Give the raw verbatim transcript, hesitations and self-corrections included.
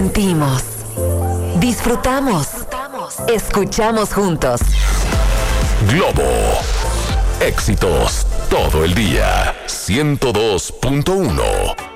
Sentimos, disfrutamos, escuchamos juntos. Globo. Éxitos todo el día. ciento dos punto uno.